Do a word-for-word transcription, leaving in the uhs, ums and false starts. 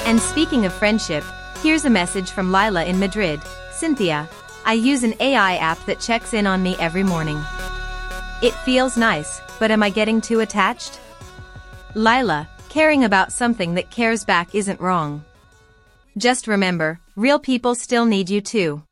And speaking of friendship, here's a message from Lila in Madrid. Cynthia, I use an A I app that checks in on me every morning. It feels nice, but am I getting too attached? Lila, caring about something that cares back isn't wrong. Just remember, real people still need you too.